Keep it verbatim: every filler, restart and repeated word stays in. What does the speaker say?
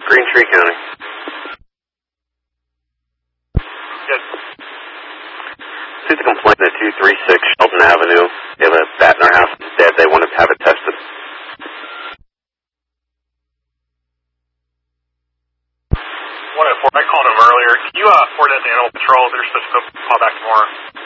Green Tree County. Good. Received a complaint at two three six Sheldon Avenue. They have a bat in our house that's dead. They wanted to have it tested. one oh four, I called him earlier. Can you uh, forward that to Animal Control? They're supposed to call back tomorrow.